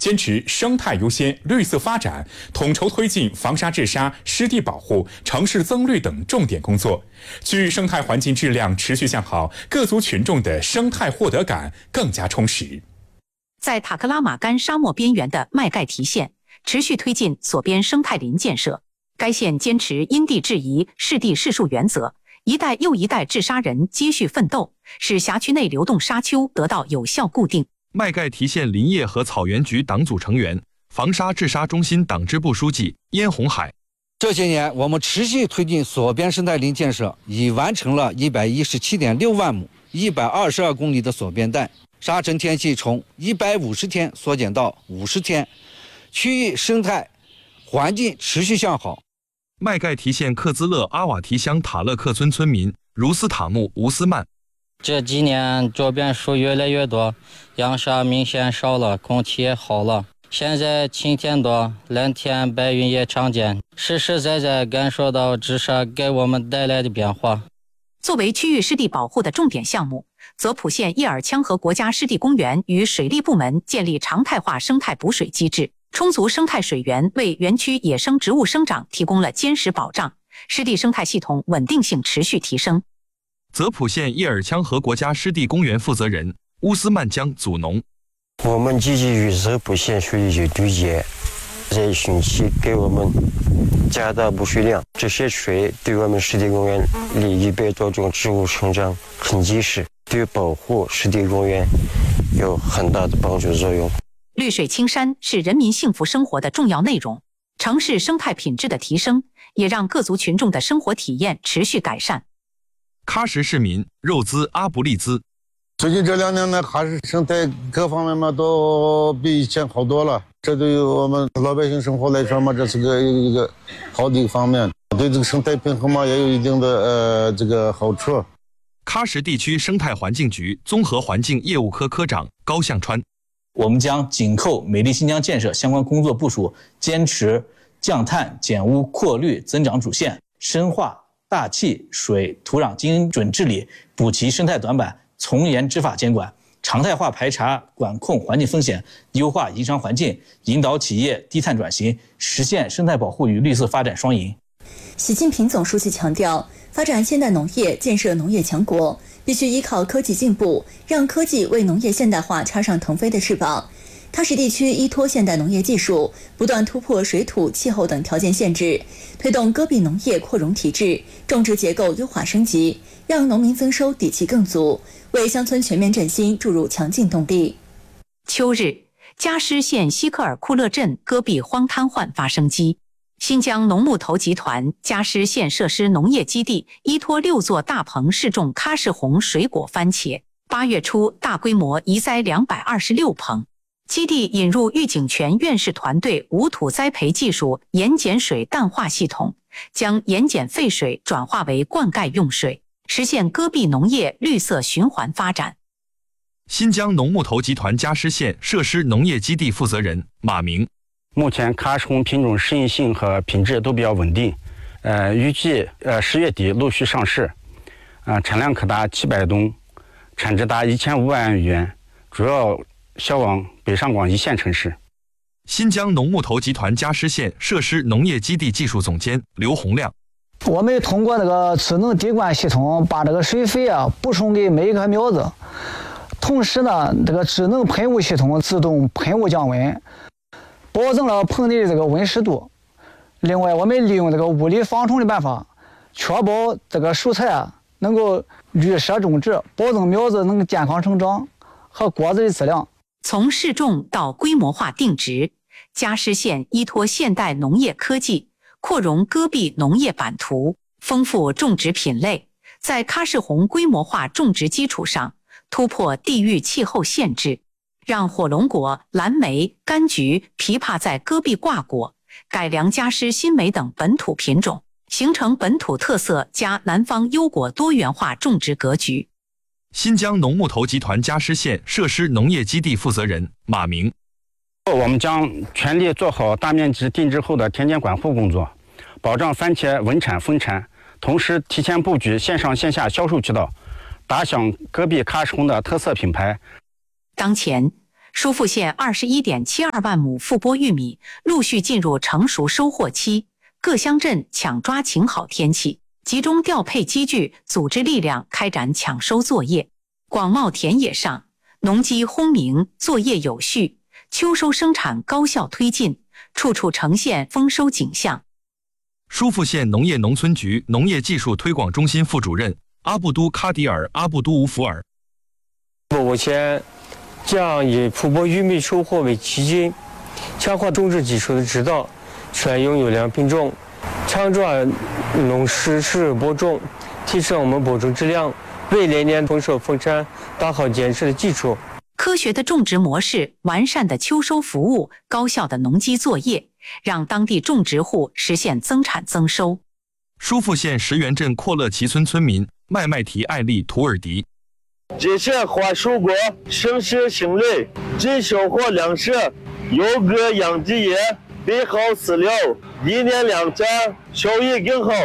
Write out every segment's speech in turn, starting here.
坚持生态优先、绿色发展，统筹推进防沙治沙、湿地保护、城市增绿等重点工作。区域生态环境质量持续向好，各族群众的生态获得感更加充实。 在塔克拉玛干沙漠边缘的麦盖提县，持续推进所边生态林建设。该县坚持因地制宜、适地适树原则，一代又一代治沙人继续奋斗，使辖区内流动沙丘得到有效固定。 麦盖提县林业和草原局党组成员、防沙治沙中心党支部书记燕红海。 这些年，我们持续推进所边生态林建设，已完成了117.6万亩、122公里的所边带，沙尘天气从150天缩减到50天，区域生态环境持续向好。 麦盖提县克孜勒阿瓦提乡塔勒克村村民茹斯塔木·吴斯曼。 这几年这边树越来越多，扬沙明显少了，空气也好了。现在晴天多，蓝天白云也常见，实实在在感受到治沙给我们带来的变化。 作为区域湿地保护的重点项目，泽普县叶尔羌河国家湿地公园与水利部门建立常态化生态补水机制，充足生态水源为园区野生植物生长提供了坚实保障，湿地生态系统稳定性持续提升。 泽普县叶尔羌河国家湿地公园负责人乌斯曼江祖农。 我们积极与泽普县水利局对接，在汛期给我们加大补水量，这些水对我们湿地公园里100多种植物生长很及时，对保护湿地公园有很大的帮助作用。 绿水青山是人民幸福生活的重要内容，城市生态品质的提升也让各族群众的生活体验持续改善。 喀什市民肉孜阿布利兹。 最近这2年呢，喀什生态各方面嘛都比以前好多了，这对于我们老百姓生活来说嘛，这是一个好的一个方面，对这个生态平衡嘛也有一定的这个好处。 喀什地区生态环境局综合环境业务科科长高向川。 我们将紧扣美丽新疆建设相关工作部署，坚持降碳、减污、扩绿、增长主线，深化大气、水、土壤精准治理，补齐生态短板，从严执法监管，常态化排查管控环境风险，优化营商环境，引导企业低碳转型，实现生态保护与绿色发展双赢。 习近平总书记强调，发展现代农业、建设农业强国，必须依靠科技进步，让科技为农业现代化插上腾飞的翅膀。喀什地区依托现代农业技术，不断突破水土、气候等条件限制，推动戈壁农业扩容体制、种植结构优化升级，让农民增收底气更足，为乡村全面振兴注入强劲动力。 秋日，加施县西克尔库勒镇戈壁荒瘫痪发生机。新疆农牧头集团加施县设施农业基地依托6座大棚试种喀什红水果番茄，8月初大规模移栽226棚。基地引入玉井泉院士团队无土栽培技术盐碱水淡化系统，将盐碱废水转化为灌溉用水，实现戈壁农业绿色循环发展。 新疆农牧头集团加施县设施农业基地负责人马明。 目前喀什红品种适应性和品质都比较稳定，预计10月底陆续上市，产量可达700吨，产值达1500万元，主要销往北上广一线城市。 新疆农牧头集团加施县设施农业基地技术总监刘洪亮。 我们通过那个智能滴灌系统，把这个水肥补充给每一棵苗子，同时呢，这个智能喷雾系统自动喷雾降温，保证了棚内的这个温湿度。另外，我们利用这个物理防虫的办法，确保这个蔬菜能够绿色种植，保证苗子能健康成长和果子的质量。 从试种到规模化定植，加施县依托现代农业科技，扩容戈壁农业版图，丰富种植品类，在喀什红规模化种植基础上，突破地域气候限制，让火龙果、蓝莓、柑橘、枇杷在戈壁挂果，改良加施新莓等本土品种，形成本土特色加南方优果多元化种植格局。 新疆农牧头集团加施县设施农业基地负责人马明。 我们将全力做好大面积定植后的田间管护工作，保障番茄稳产丰产，同时提前布局线上线下销售渠道，打响戈壁喀什红的特色品牌。 当前， 疏附县21.72万亩复播玉米陆续进入成熟收获期，各乡镇抢抓晴好天气，集中调配机具，组织力量开展抢收作业。广袤田野上，农机轰鸣，作业有序，秋收生产高效推进，处处呈现丰收景象。 疏附县农业农村局农业技术推广中心副主任阿布都卡迪尔·阿布都乌福尔， 目前将以复播玉米收获为基金，强化种植技术的指导，选用优良品种，抢抓农实时播种，提升我们播种质量，为来年丰收丰产打好坚实的基础。 科学的种植模式，完善的秋收服务，高效的农机作业，让当地种植户实现增产增收。 疏附县石原镇阔乐旗村村民麦麦提艾丽图尔迪， 这些花蔬果生食行类，只收获粮食，有个养殖业备好饲料，一年两产，效益更好。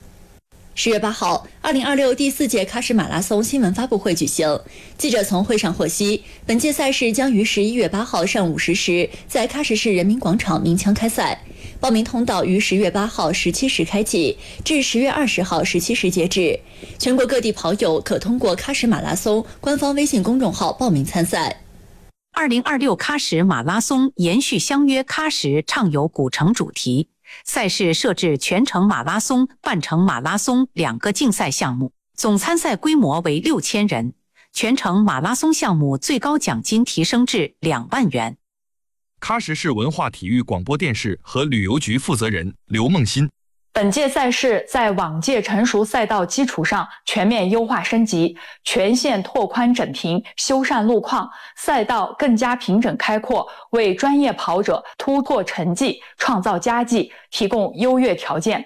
10月8号，2026第4届喀什马拉松新闻发布会举行。记者从会上获悉，本届赛事将于11月8号上午10时在喀什市人民广场鸣枪开赛，报名通道于10月8号17时开启，至10月20号17时截止。全国各地跑友可通过喀什马拉松官方微信公众号报名参赛。 2026喀什马拉松延续相约喀什畅游古城主题。赛事设置全程马拉松、半程马拉松2个竞赛项目，总参赛规模为6000人。全程马拉松项目最高奖金提升至2万元。 喀什市文化体育广播电视和旅游局负责人刘梦欣， 本届赛事在往届成熟赛道基础上全面优化升级，全线拓宽整平，修缮路况，赛道更加平整开阔，为专业跑者突破成绩、创造佳绩提供优越条件。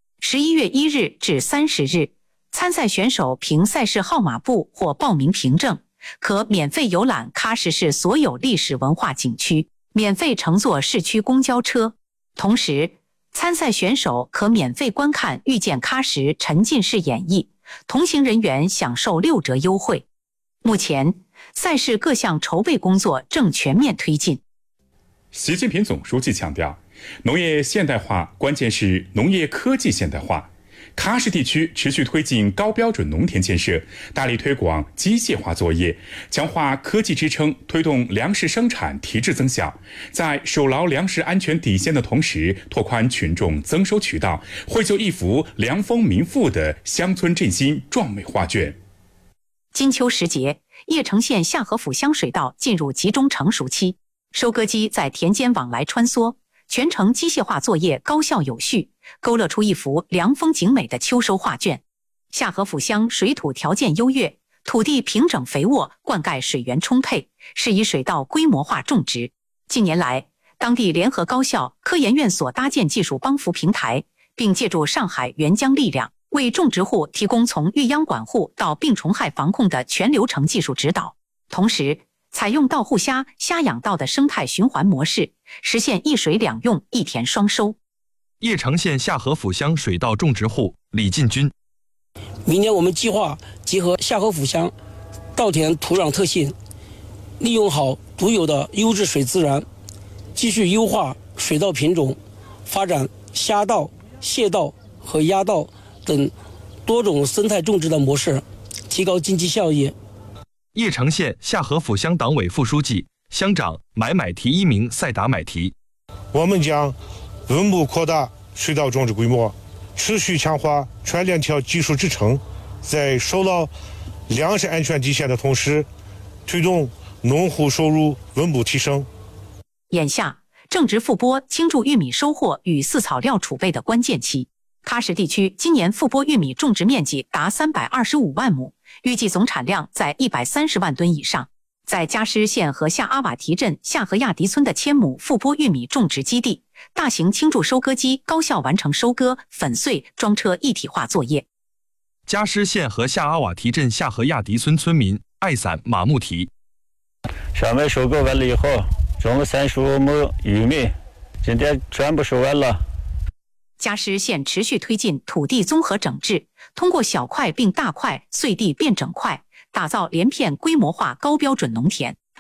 11月1日至30日，参赛选手凭赛事号码簿或报名凭证，可免费游览喀什市所有历史文化景区，免费乘坐市区公交车。同时，参赛选手可免费观看《遇见喀什》沉浸式演绎，同行人员享受6折优惠。目前，赛事各项筹备工作正全面推进。 习近平总书记强调，农业现代化关键是农业科技现代化。喀什地区持续推进高标准农田建设，大力推广机械化作业，强化科技支撑，推动粮食生产提质增效。在守牢粮食安全底线的同时，拓宽群众增收渠道，绘就一幅良丰民富的乡村振兴壮美画卷。 金秋时节，叶城县下河府乡水稻进入集中成熟期，收割机在田间往来穿梭，全程机械化作业高效有序，勾勒出一幅良丰景美的秋收画卷。下河府乡水土条件优越，土地平整肥沃，灌溉水源充沛，适宜水稻规模化种植。近年来，当地联合高校、科研院所搭建技术帮扶平台，并借助上海援疆力量，为种植户提供从育秧管护到病虫害防控的全流程技术指导。同时，采用稻护虾、虾养稻的生态循环模式，实现一水两用、一田双收。 叶城县下河府乡水稻种植户李进军， 明年我们计划结合下河府乡稻田土壤特性，利用好独有的优质水资源，继续优化水稻品种，发展虾稻、蟹稻和鸭稻等多种生态种植的模式，提高经济效益。 叶城县下河府乡党委副书记、乡长买买提一名赛达买提， 我们将稳步扩大水稻种植规模，持续强化全链条技术支撑，在守牢粮食安全底线的同时，推动农户收入稳步提升。 眼下正值复播倾注玉米收获与饲草料储备的关键期，喀什地区今年复播玉米种植面积达325万亩，预计总产量在130万吨以上。在加施县和下阿瓦提镇下河亚迪村的1000亩复播玉米种植基地，大型倾注收割机高效完成收割、粉碎、装车一体化作业。 加施县和下阿瓦提镇下河亚迪村村民艾散马木提， 上面收割完了以后，种了35亩玉米，今天全部收完了。 加施县持续推进土地综合整治，通过小块并大块、碎地变整块，打造连片规模化高标准农田，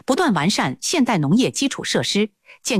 不断完善现代农业基础设施，